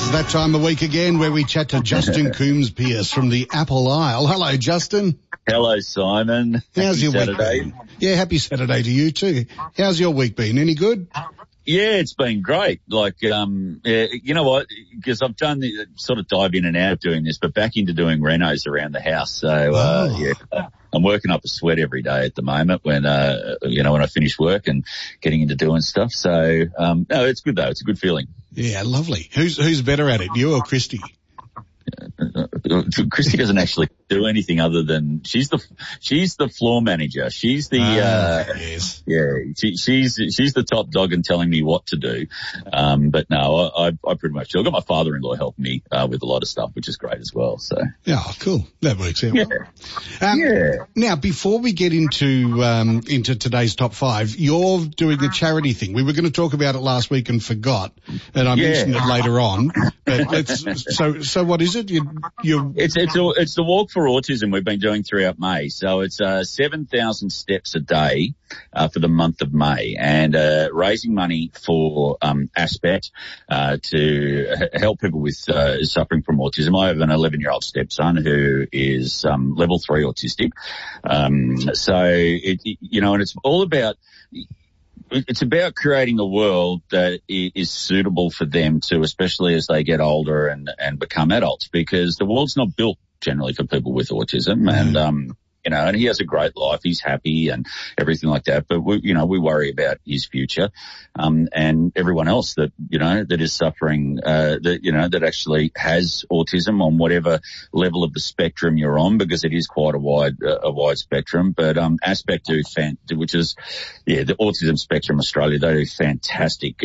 It's that time of week again where we chat to Justin Coombs-Pearce from the Apple Isle. Hello, Justin. Hello, Simon. How's your Saturday? week been? Yeah, happy Saturday to you too. How's your week been? Any good? Yeah, it's been great. Like, you know what? Because I've done the sort of dive in and out of doing this, but back into doing renos around the house. So, yeah, I'm working up a sweat every day at the moment when, when I finish work and getting into doing stuff. So, no, it's good though. It's a good feeling. Yeah, lovely. Who's better at it, you or Christy? Christy doesn't actually do anything other than she's the floor manager. She's the yes. she's the top dog and telling me what to do. But no, I pretty much do. I've got my father-in-law helping me with a lot of stuff, which is great as well. So yeah, cool. That works out well. Now, before we get into today's top five, you're doing a charity thing. We were going to talk about it last week and forgot, and I mentioned it later on. But so what is it? It's the Walk for Autism we've been doing throughout May. So it's 7,000 steps a day for the month of May, and raising money for Aspect to help people with suffering from autism. I have an 11-year-old stepson who is level 3 autistic. And it's all about. It's about creating a world that is suitable for them too, especially as they get older and become adults, because the world's not built generally for people with autism. And he has a great life. He's happy and everything like that. But we worry about his future, and everyone else that is suffering, that actually has autism on whatever level of the spectrum you're on, because it is quite a wide spectrum. But, Aspect which is, the Autism Spectrum Australia, they do fantastic,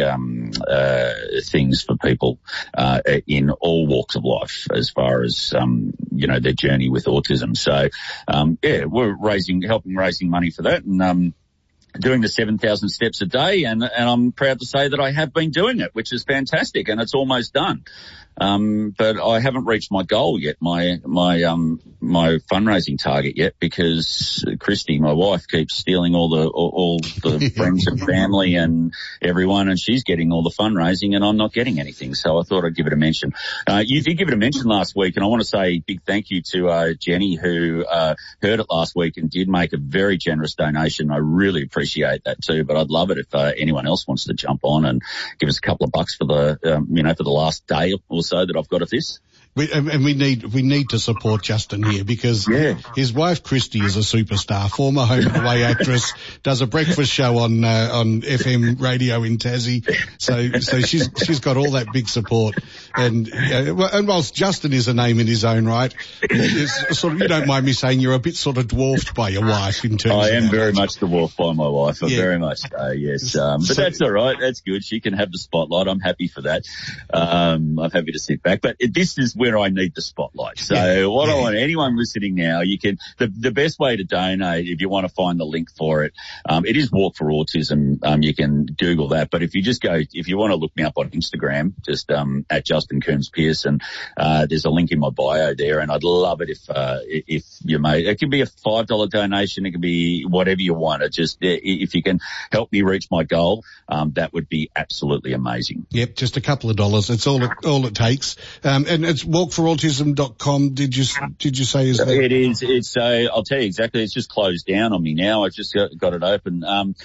things for people, in all walks of life as far as, their journey with autism. So, we're helping raising money for that, and doing the 7,000 steps a day, and I'm proud to say that I have been doing it, which is fantastic, and it's almost done. But I haven't reached my goal yet, my fundraising target yet, because Christy, my wife, keeps stealing all the friends and family and everyone, and she's getting all the fundraising and I'm not getting anything. So I thought I'd give it a mention. You did give it a mention last week, and I want to say big thank you to Jenny, who heard it last week and did make a very generous donation. I really appreciate that too, but I'd love it if anyone else wants to jump on and give us a couple of bucks for the for the last day or so that I've got of this. We need to support Justin here, because his wife Christy is a superstar, former Home and Away actress, does a breakfast show on FM radio in Tassie. So she's got all that big support, and whilst Justin is a name in his own right, it's sort of, you don't mind me saying, you're a bit sort of dwarfed by your wife in terms. I am very much dwarfed by my wife. Very much yes. But that's all right. That's good. She can have the spotlight. I'm happy for that. I'm happy to sit back, but this is where I need the spotlight. So I want anyone listening now, you can, the best way to donate, if you want to find the link for it, it is Walk for Autism. You can Google that, but if you want to look me up on Instagram, just, at Justin Coombs-Pearce, and, there's a link in my bio there, and I'd love it if you may, it can be a $5 donation, it can be whatever you want. It just, if you can help me reach my goal, that would be absolutely amazing. Yep. Just a couple of dollars. It's all it takes. And it's walkforautism.com. Did you say is that? It is. It's I'll tell you exactly. It's just closed down on me now. I just got it open.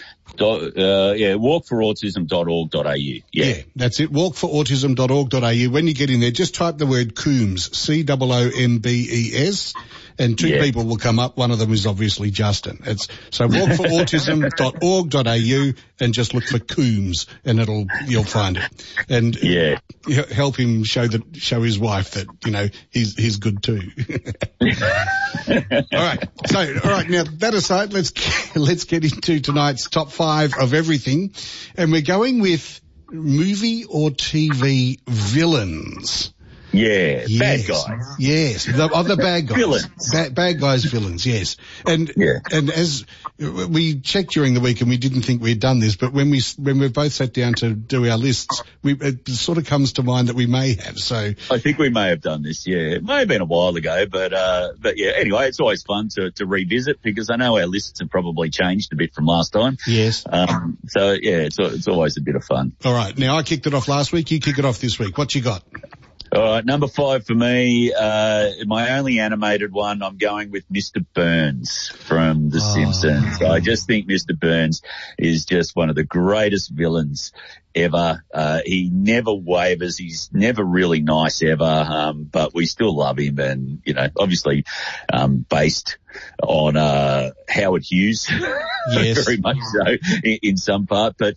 Walkforautism.org.au. Yeah, that's it. Walkforautism.org.au. When you get in there, just type the word Coombs, COOMBES, and two people will come up. One of them is obviously Justin. So walkforautism.org.au, and just look for Coombs, and you'll find it. And help him show his wife that, he's good too. All right. Now that aside, let's get into tonight's top 5 of everything, and we're going with movie or TV villains. Yeah, yes. Bad guys. Yes, the bad guys. Villains. Bad guys, villains, yes. And as we checked during the week, and we didn't think we'd done this, but when we both sat down to do our lists, it sort of comes to mind that we may have. So I think we may have done this, It may have been a while ago, but yeah, anyway, it's always fun to revisit, because I know our lists have probably changed a bit from last time. Yes. So yeah, it's always a bit of fun. All right. Now I kicked it off last week. You kick it off this week. What you got? All right, number 5 for me, my only animated one, I'm going with Mr. Burns from The Simpsons. I just think Mr. Burns is just one of the greatest villains ever. He never wavers. He's never really nice ever, but we still love him, and, you know, obviously, based on, Howard Hughes. Yes. Very much so in some part, but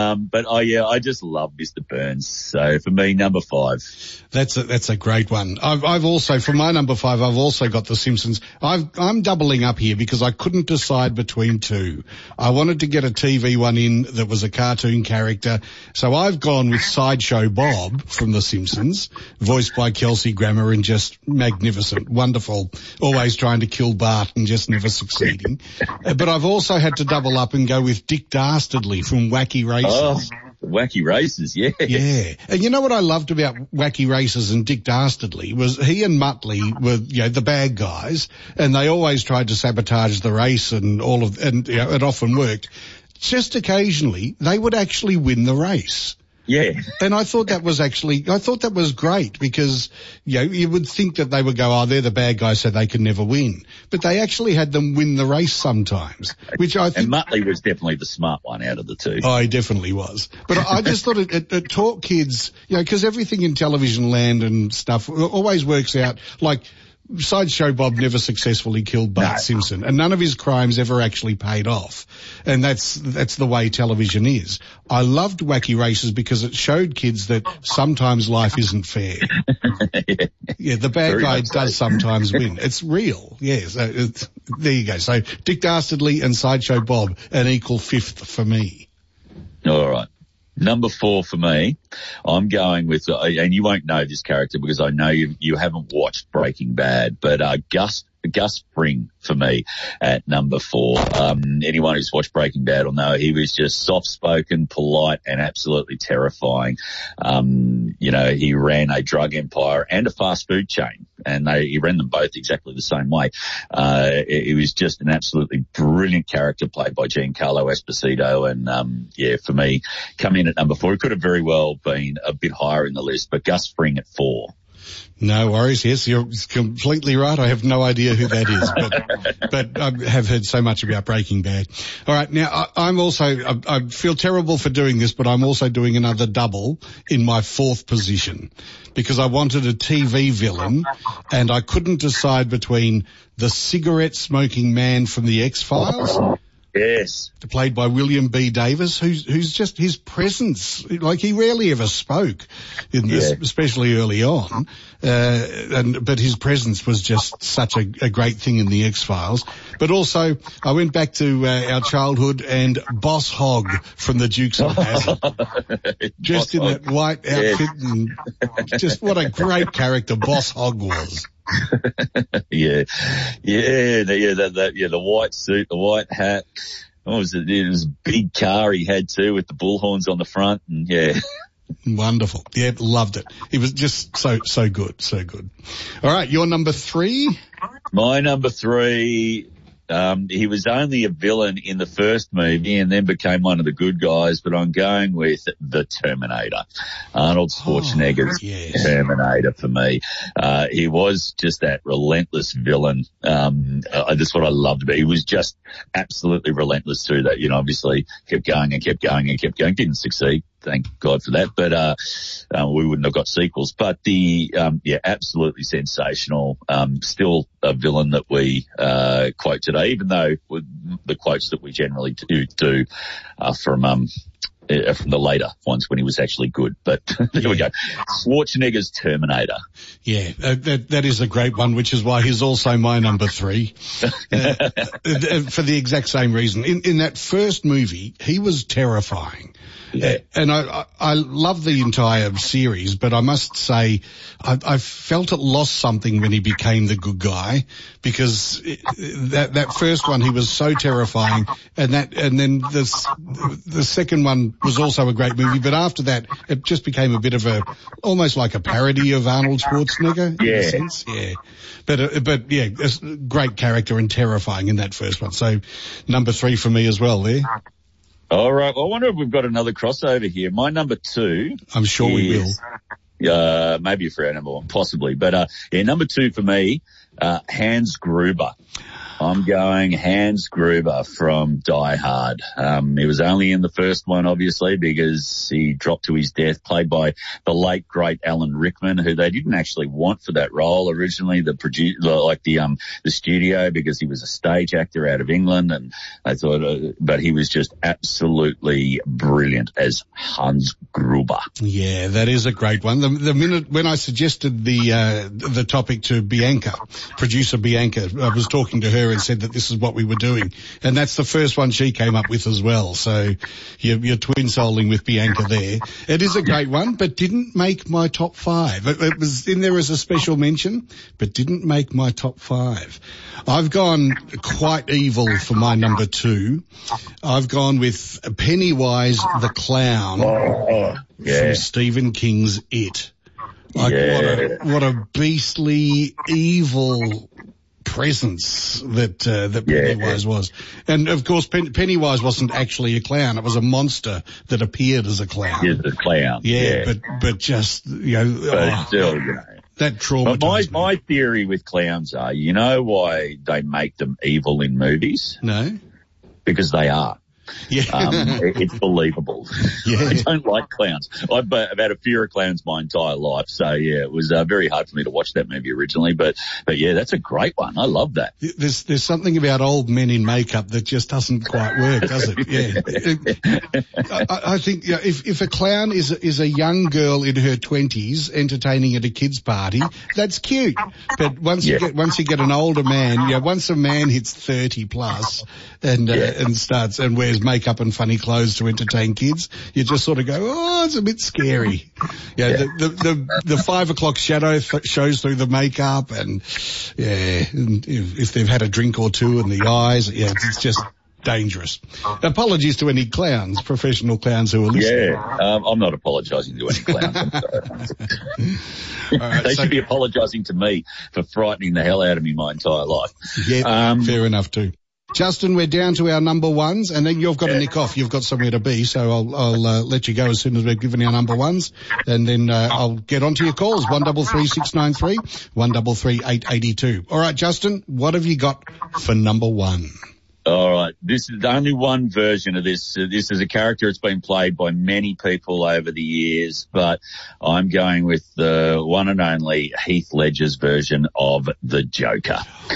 I just love Mr. Burns. So for me, number 5. That's a great one. I've also, for my number 5, I've also got The Simpsons. I'm doubling up here because I couldn't decide between two. I wanted to get a TV one in that was a cartoon character. So I've gone with Sideshow Bob from The Simpsons, voiced by Kelsey Grammer, and just magnificent, wonderful, always trying to kill Bart and just never succeeding. But I've also had to double up and go with Dick Dastardly from Wacky Races. Oh, Wacky Races, yeah. Yeah. And you know what I loved about Wacky Races and Dick Dastardly was he and Muttley were, you know, the bad guys, and they always tried to sabotage the race and and you know, it often worked. Just occasionally, they would actually win the race. Yeah. And I thought that was great because, you know, you would think that they would go, oh, they're the bad guys so they can never win. But they actually had them win the race sometimes, which I think. And Muttley was definitely the smart one out of the two. Oh, he definitely was. But I just thought it taught kids, you know, because everything in television land and stuff always works out like, Sideshow Bob never successfully killed Bart Simpson, and none of his crimes ever actually paid off. And that's the way television is. I loved Wacky Races because it showed kids that sometimes life isn't fair. Yeah, the bad guy does sometimes win. It's real. Yes. Yeah, so there you go. So Dick Dastardly and Sideshow Bob, an equal 5th for me. All right. Number 4 for me, I'm going with, and you won't know this character because I know you haven't watched Breaking Bad, but Gus Fring for me at number 4. Anyone who's watched Breaking Bad will know he was just soft-spoken, polite, and absolutely terrifying. You know, he ran a drug empire and a fast food chain, and he ran them both exactly the same way. He was just an absolutely brilliant character played by Giancarlo Esposito, and yeah, for me, coming in at number 4, it could have very well been a bit higher in the list, but Gus Fring at 4. No worries. Yes, you're completely right. I have no idea who that is, but I have heard so much about Breaking Bad. All right. Now, I feel terrible for doing this, but I'm also doing another double in my 4th position because I wanted a TV villain and I couldn't decide between the cigarette smoking man from the X-Files. Yes. Played by William B. Davis, who's just his presence, like he rarely ever spoke in this, especially early on. But his presence was just such a great thing in the X-Files. But also, I went back to our childhood and Boss Hogg from the Dukes of Hazzard. Just in that white outfit and just what a great character Boss Hogg was. The white suit, the white hat. What was it? It was a big car he had too with the bullhorns on the front, and yeah. Wonderful. Yeah, loved it. It was just so good, so good. All right, your number 3? My number 3, he was only a villain in the first movie and then became one of the good guys, but I'm going with the Terminator. Arnold Schwarzenegger's Terminator for me. He was just that relentless villain. That's what I loved about it. He was just absolutely relentless through that. You know, obviously kept going and kept going and kept going. Didn't succeed. Thank God for that. But, we wouldn't have got sequels, but absolutely sensational. Still a villain that we, quote today, even though the quotes that we generally do are from the later ones when he was actually good. But there we go. Schwarzenegger's Terminator. Yeah, that is a great one, which is why he's also my number 3. For the exact same reason. In that first movie, he was terrifying. Yeah. And I love the entire series, but I must say I felt it lost something when he became the good guy because that first one he was so terrifying, and then the second one was also a great movie, but after that it just became a bit of almost like a parody of Arnold Schwarzenegger in a sense. Yeah. But yeah, a great character and terrifying in that first one. So number 3 for me as well there. All right. Well, I wonder if we've got another crossover here. My number 2. I'm sure we will. Maybe for our number one, possibly. But, number 2 for me, Hans Gruber. I'm going Hans Gruber from Die Hard. He was only in the first one, obviously, because he dropped to his death, played by the late, great Alan Rickman, who they didn't actually want for that role originally, the studio, because he was a stage actor out of England, and they thought, but he was just absolutely brilliant as Hans Gruber. Yeah, that is a great one. The minute when I suggested the topic to Bianca, producer Bianca, I was talking to her and said that this is what we were doing, and that's the first one she came up with as well. So you're twin-souling with Bianca there. It is a great one, but didn't make my top 5. It was in there as a special mention, but didn't make my top 5. I've gone quite evil for my number 2. I've gone with Pennywise the Clown from Stephen King's It. What a beastly, evil presence that Pennywise was. And of course Pennywise wasn't actually a clown, it was a monster that appeared as a clown. Yeah, the clown. But just, still, that traumatized my theory with clowns are, you know why they make them evil in movies? No. Because they are. Yeah. It's believable. Yeah. I don't like clowns. I've had a fear of clowns my entire life. So yeah, it was very hard for me to watch that movie originally, but yeah, that's a great one. I love that. There's something about old men in makeup that just doesn't quite work, does it? Yeah. I think if a clown is a young girl in her 20s entertaining at a kid's party, that's cute. But once you get an older man, once a man hits 30 plus and starts and wears makeup and funny clothes to entertain kids, you just sort of go, oh, it's a bit scary. The 5 o'clock shadow shows through the makeup, and and if they've had a drink or two in the eyes, it's just dangerous. Apologies to any clowns, professional clowns who are listening. I'm not apologising to any clowns. They should be apologising to me for frightening the hell out of me my entire life. Yeah, fair enough too. Justin, we're down to our number 1s, and then you've got to nick off. You've got somewhere to be, so I'll let you go as soon as we've given our number 1s, and then I'll get onto your calls. 133693, 133882. All right, Justin, what have you got for number 1? All right. This is only one version of this. This is a character that's been played by many people over the years, but I'm going with the one and only Heath Ledger's version of the Joker.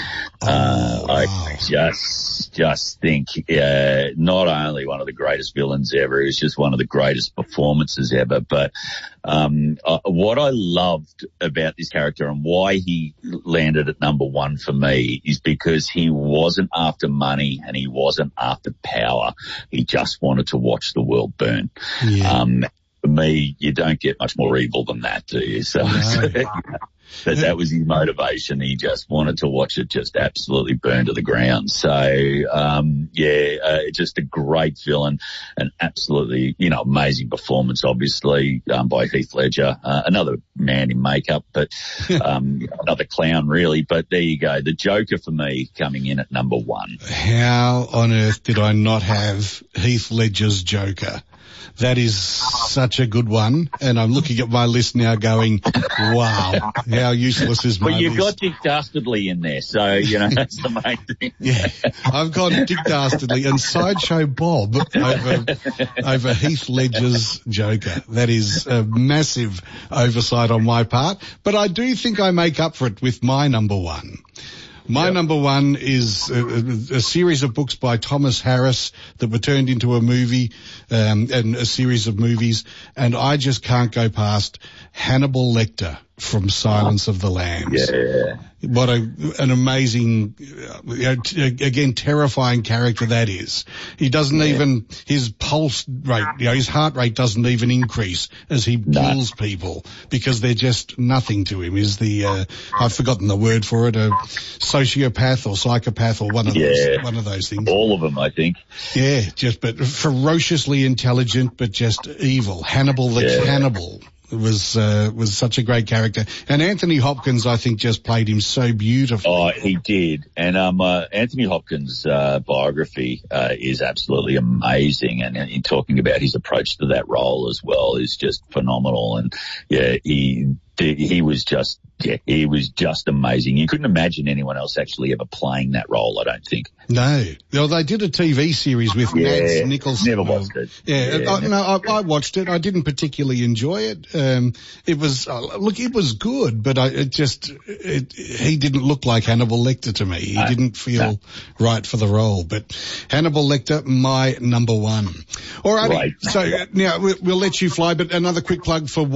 I just think, not only one of the greatest villains ever, it was just one of the greatest performances ever, but, what I loved about this character and why he landed at number 1 for me is because he wasn't after money and he wasn't after power. He just wanted to watch the world burn. Yeah. For me, you don't get much more evil than that, do you? So, that was his motivation. He just wanted to watch it just absolutely burn to the ground. So, just a great villain, and absolutely, amazing performance, obviously, by Heath Ledger. Another man in makeup, but, another clown really. But there you go. The Joker for me coming in at number 1. How on earth did I not have Heath Ledger's Joker? That is such a good one, and I'm looking at my list now going, wow, how useless is my list. Well, you've got Dick Dastardly in there, so, that's the main thing. Yeah, I've got Dick Dastardly and Sideshow Bob over Heath Ledger's Joker. That is a massive oversight on my part, but I do think I make up for it with my number 1. My number 1 is a series of books by Thomas Harris that were turned into a movie, and a series of movies, and I just can't go past Hannibal Lecter from Silence of the Lambs. Yeah. What an amazing, again, terrifying character that is. He doesn't even, his pulse rate, his heart rate doesn't even increase as he kills people because they're just nothing to him. Is I've forgotten the word for it, a sociopath or psychopath or one of those things. All of them, I think. Yeah, but ferociously intelligent, but just evil. Hannibal the cannibal. was such a great character. And Anthony Hopkins, I think, just played him so beautifully. Oh, he did. And Anthony Hopkins' biography is absolutely amazing. And in talking about his approach to that role as well is just phenomenal. And yeah, he was just amazing. You couldn't imagine anyone else actually ever playing that role, I don't think. No. Well, they did a TV series with Mads Mikkelsen. Never watched it. I watched it. I didn't particularly enjoy it. It was, it was good, but he didn't look like Hannibal Lecter to me. He didn't feel right for the role. But Hannibal Lecter, my number one. All righty. Right. So now we'll let you fly, but another quick plug for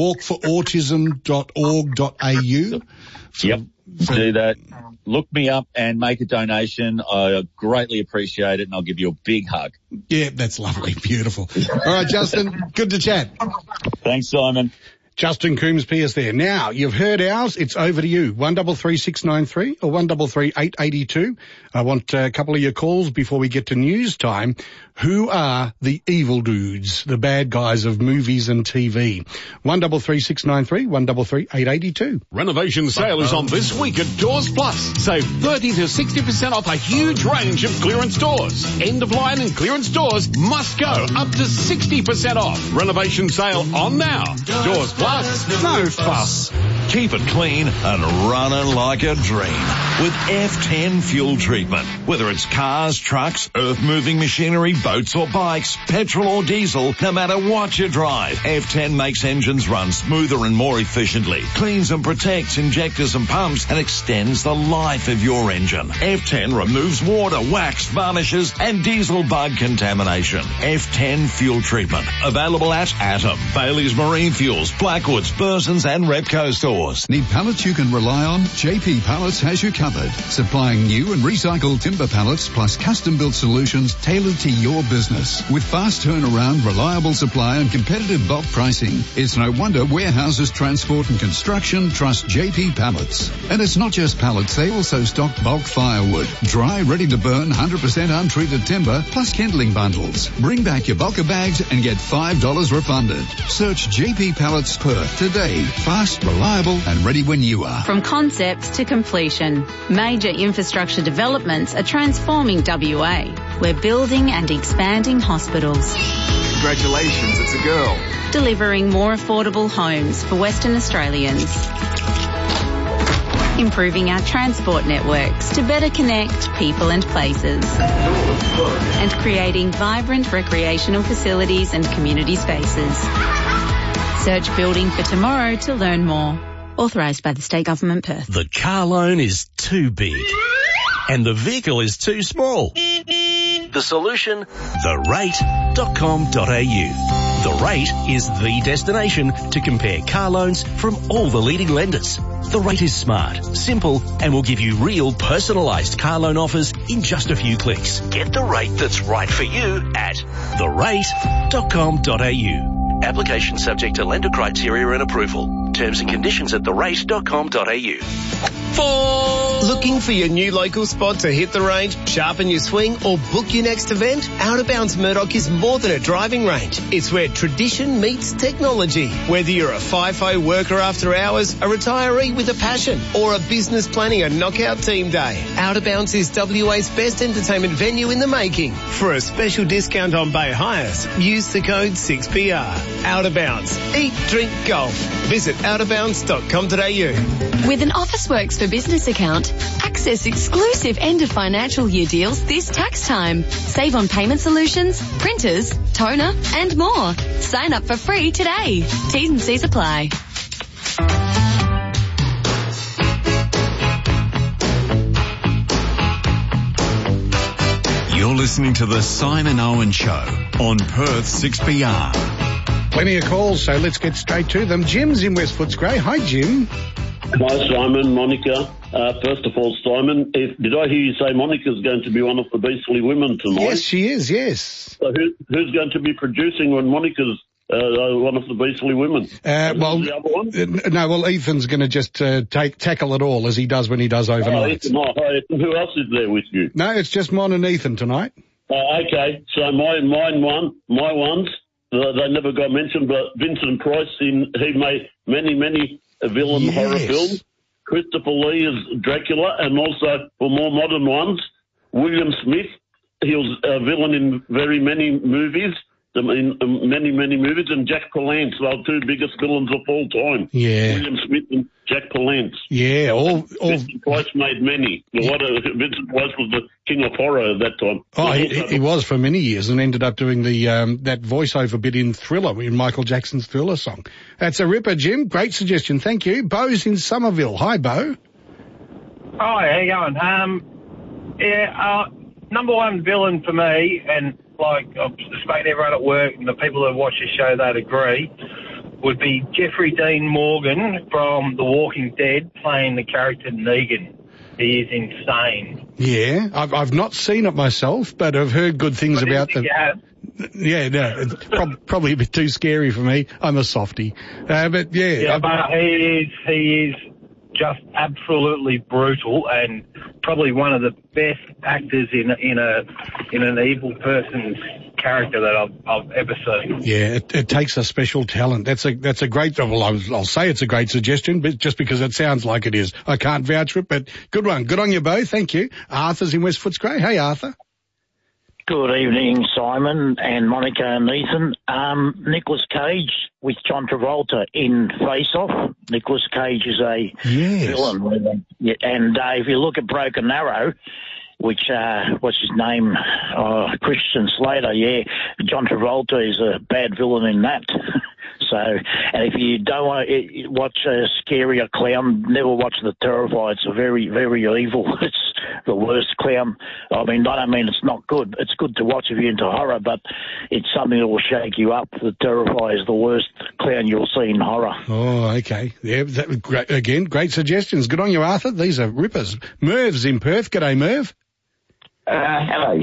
walkforautism.org.au. Yep, do that. Look me up and make a donation. I greatly appreciate it, and I'll give you a big hug. Yeah, that's lovely. Beautiful. All right, Justin, good to chat. Thanks, Simon. Justin Coombs Pierce there. Now, you've heard ours. It's over to you. 133693 or 133882. I want a couple of your calls before we get to news time. Who are the evil dudes, the bad guys of movies and TV? 133693, 133882. Renovation sale is on this week at Doors Plus. Save 30 to 60% off a huge range of clearance doors. End of line and clearance doors must go up to 60% off. Renovation sale on now. Doors Plus, no fuss. Keep it clean and running like a dream with F10 fuel treatment. Whether it's cars, trucks, earth-moving machinery, boats or bikes, petrol or diesel, no matter what you drive, F10 makes engines run smoother and more efficiently, cleans and protects injectors and pumps, and extends the life of your engine. F10 removes water, wax, varnishes, and diesel bug contamination. F10 fuel treatment. Available at Atom, Bailey's Marine Fuels, Blackwoods, Burson's and Repco stores. Need pallets you can rely on? JP Pallets has you covered. Supplying new and recycled timber pallets plus custom-built solutions tailored to your business. With fast turnaround, reliable supply and competitive bulk pricing, it's no wonder warehouses, transport and construction trust JP Pallets. And it's not just pallets, they also stock bulk firewood, dry, ready to burn, 100% untreated timber, plus kindling bundles. Bring back your bulker bags and get $5 refunded. Search JP Pallets Perth today. Fast, reliable and ready when you are. From concept to completion, major infrastructure developments are transforming WA. We're building and expanding hospitals. Congratulations, it's a girl. Delivering more affordable homes for Western Australians. Improving our transport networks to better connect people and places. And creating vibrant recreational facilities and community spaces. Search Building for Tomorrow to learn more. Authorised by the State Government, Perth. The car loan is too big and the vehicle is too small. The solution? therate.com.au. The Rate is the destination to compare car loans from all the leading lenders. The Rate is smart, simple, and will give you real personalised car loan offers in just a few clicks. Get the rate that's right for you at therate.com.au. Application subject to lender criteria and approval. Terms and conditions at therate.com.au. Looking for your new local spot to hit the range, sharpen your swing, or book your next event? Out of Bounds Murdoch is more than a driving range. It's where tradition meets technology. Whether you're a FIFO worker after hours, a retiree with a passion, or a business planning a knockout team day, Out of Bounds is WA's best entertainment venue in the making. For a special discount on bay hires, use the code 6PR. Out of Bounds. Eat, drink, golf. Visit outofbounds.com.au. With an Officeworks for Business account, access exclusive end of financial year deals this tax time. Save on payment solutions, printers, toner, and more. Sign up for free today. T's and C's apply. You're listening to the Simon Owen Show on Perth 6PR. Plenty of calls, so let's get straight to them. Jim's in West Footscray. Hi, Jim. Hi, Simon, Monica. First of all, Simon, did I hear you say Monica's going to be one of the Beastly Women tonight? Yes, she is, yes. So who's going to be producing when Monica's one of the Beastly Women? The other one? No, Ethan's going to just tackle it all as he does when he does overnight. Ethan, who else is there with you? No, it's just Mon and Ethan tonight. Okay, so my ones, they never got mentioned, but Vincent Price, he made many villain horror films. Christopher Lee is Dracula, and also for more modern ones, William Smith. He was a villain in very many movies. In many movies, and Jack Palance, they were two biggest villains of all time. Yeah. William Smith and Jack Palance. Yeah, all Vincent Price made many. Vincent Price was the king of horror at that time. Oh, he was for many years, and ended up doing the that voiceover bit in Thriller, in Michael Jackson's Thriller song. That's a ripper, Jim. Great suggestion. Thank you. Bo's in Somerville. Hi, Bo. Hi, how you going? Number one villain for me, and I suspect everyone at work and the people that watch the show, they'd agree, would be Jeffrey Dean Morgan from The Walking Dead playing the character Negan. He is insane. Yeah, I've not seen it myself, but I've heard good things about them. Yeah, no, it's probably a bit too scary for me. I'm a softie. But yeah. Yeah, but he is just absolutely brutal, and probably one of the best actors in an evil person's character that I've ever seen. Yeah, it takes a special talent. That's a great. Well, I'll say it's a great suggestion, but just because it sounds like it is, I can't vouch for it. But good one, good on you both. Thank you. Arthur's in West Footscray. Hey, Arthur. Good evening, Simon and Monica and Ethan. Nicolas Cage with John Travolta in Face Off. Nicolas Cage is a villain. And if you look at Broken Arrow, which, what's his name? Christian Slater, John Travolta is a bad villain in that. So, and if you don't want to watch a scarier clown, never watch The Terrifier. It's a very, very evil. It's the worst clown. I mean, I don't mean it's not good. It's good to watch if you're into horror, but it's something that will shake you up. The Terrifier is the worst clown you'll see in horror. Oh, okay. Yeah, great, again, great suggestions. Good on you, Arthur. These are rippers. Merv's in Perth. G'day, Merv. Hello,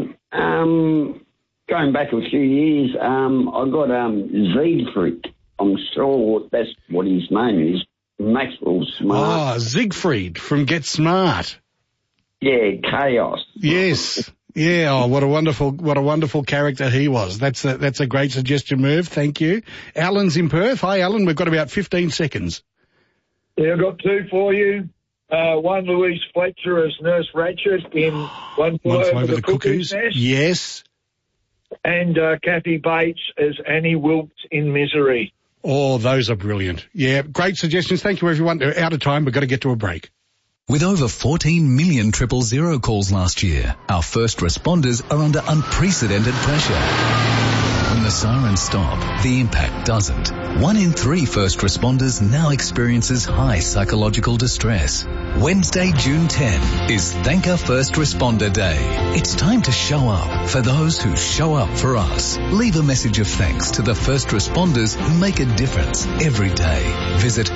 Simon. Going back a few years, I got Siegfried. I'm sure that's what his name is. Maxwell Smart. Oh, Siegfried from Get Smart. Yeah, Chaos. Yes. Yeah, oh, what a wonderful character he was. That's a great suggestion, Merv. Thank you. Alan's in Perth. Hi, Alan. We've got about 15 seconds. Yeah, I've got two for you. One, Louise Fletcher as Nurse Ratched in One Flew Over the Cuckoo's Nest. Yes. And Kathy Bates as Annie Wilkes in Misery. Oh, those are brilliant. Yeah, great suggestions. Thank you, everyone. We're out of time. We've got to get to a break. With over 14 million 000 calls last year, our first responders are under unprecedented pressure. When the sirens stop, the impact doesn't. 1 in 3 first responders now experiences high psychological distress. Wednesday, June 10 is Thank a First Responder Day. It's time to show up for those who show up for us. Leave a message of thanks to the first responders who make a difference every day. Visit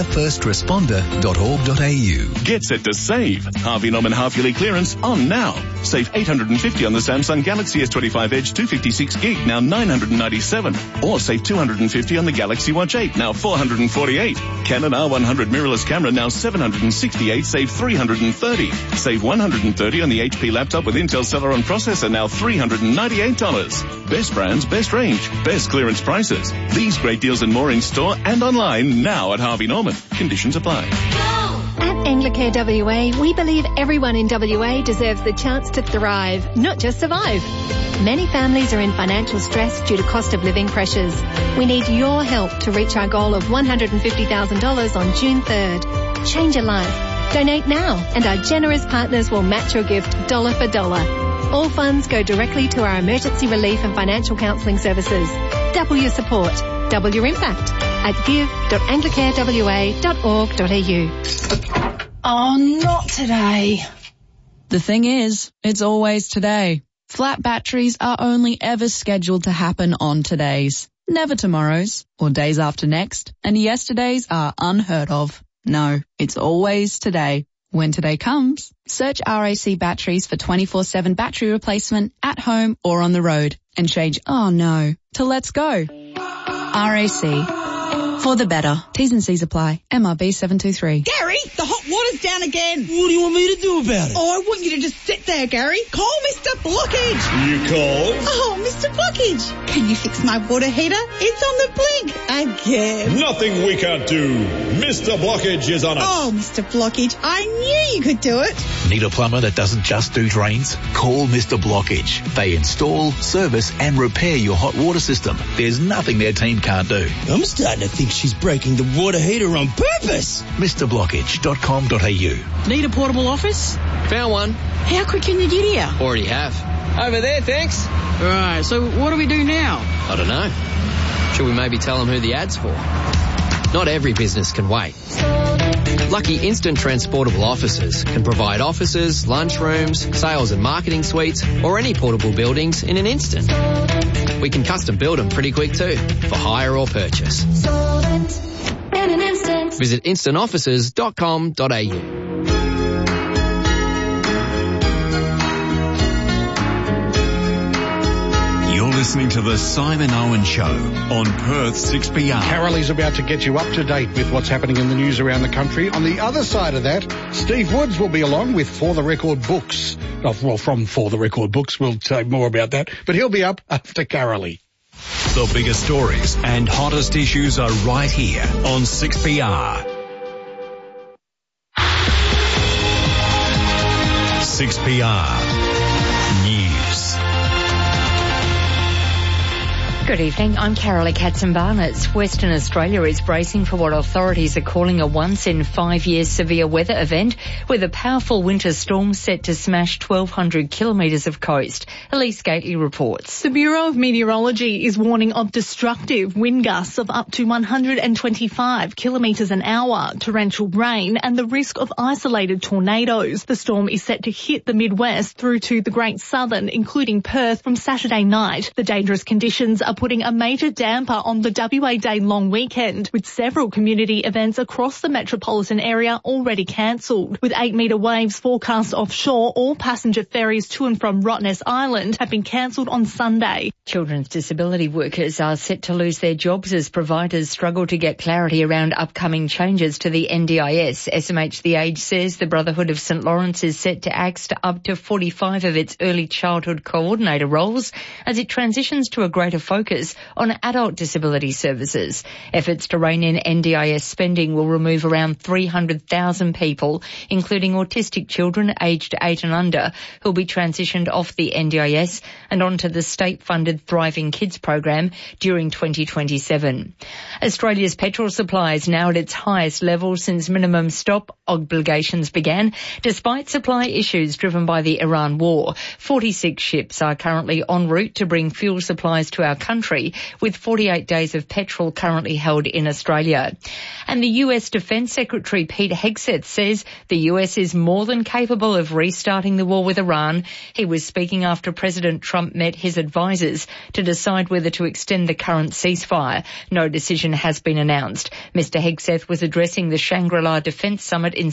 thankafirstresponder.org.au. Get set to save. Harvey Norman half-yearly clearance on now. Save $850 on the Samsung Galaxy S25 Edge 256 gig, now $997. Or save $250 on the Galaxy Watch 8, now $448. Canon R100 mirrorless camera, now $768, save $330. Save $130 on the HP laptop with Intel Celeron processor, now $398. Best brands, best range, best clearance prices. These great deals and more in store and online now at Harvey Norman. Conditions apply. At Anglicare WA, we believe everyone in WA deserves the chance to thrive, not just survive. Many families are in financial stress due to cost of living pressures. We need your help to reach our goal of $150,000 on June 3rd. Change a life. Donate now, and our generous partners will match your gift dollar for dollar. All funds go directly to our emergency relief and financial counselling services. Double your support, double your impact at give.anglicarewa.org.au. Oh, not today. The thing is, it's always today. Flat batteries are only ever scheduled to happen on todays, never tomorrows or days after next, and yesterdays are unheard of. No, it's always today. When today comes, search RAC Batteries for 24/7 battery replacement at home or on the road and change "oh no" to "let's go." RAC. For the better. T's and C's apply. MRB 723. Gary, the hot water's down again. What do you want me to do about it? Oh, I want you to just sit there, Gary. Call Mr. Blockage. You called? Oh, Mr. Blockage. Can you fix my water heater? It's on the blink again. Nothing we can't do. Mr. Blockage is on it. Oh, Mr. Blockage, I knew you could do it. Need a plumber that doesn't just do drains? Call Mr. Blockage. They install, service and repair your hot water system. There's nothing their team can't do. I'm starting to think she's breaking the water heater on purpose. MrBlockage.com.au. Need a portable office? Found one. How quick can you get here? Already have. Over there, thanks. Right, so what do we do now? I don't know. Should we maybe tell them who the ad's for? Not every business can wait. Lucky Instant Transportable Offices can provide offices, lunchrooms, sales and marketing suites, or any portable buildings in an instant. We can custom build them pretty quick too, for hire or purchase. Visit instantoffices.com.au. You're listening to the Simon Owen Show on Perth 6PR. Carolee's about to get you up to date with what's happening in the news around the country. On the other side of that, Steve Woods will be along with For the Record Books. Well, from For the Record Books, we'll say more about that. But he'll be up after Carolee. The biggest stories and hottest issues are right here on 6PR. 6PR News. Good evening, I'm Carolee Katzenbarnett. Western Australia is bracing for what authorities are calling a once-in-5-year severe weather event, with a powerful winter storm set to smash 1,200 kilometres of coast. Elise Gately reports. The Bureau of Meteorology is warning of destructive wind gusts of up to 125 kilometres an hour, torrential rain and the risk of isolated tornadoes. The storm is set to hit the Midwest through to the Great Southern, including Perth, from Saturday night. The dangerous conditions are putting a major damper on the WA Day long weekend, with several community events across the metropolitan area already cancelled. With 8-metre waves forecast offshore, all passenger ferries to and from Rottnest Island have been cancelled on Sunday. Children's disability workers are set to lose their jobs as providers struggle to get clarity around upcoming changes to the NDIS. SMH The Age says the Brotherhood of St Lawrence is set to axe up to 45 of its early childhood coordinator roles as it transitions to a greater focus on adult disability services. Efforts to rein in NDIS spending will remove around 300,000 people, including autistic children aged 8 and under, who will be transitioned off the NDIS and onto the state-funded Thriving Kids program during 2027. Australia's petrol supply is now at its highest level since minimum stop obligations began, despite supply issues driven by the Iran war. 46 ships are currently en route to bring fuel supplies to our country, with 48 days of petrol currently held in Australia. And the US Defence Secretary Pete Hegseth says the US is more than capable of restarting the war with Iran. He was speaking after President Trump met his advisers to decide whether to extend the current ceasefire. No decision has been announced. Mr Hegseth was addressing the Shangri-La Defence Summit in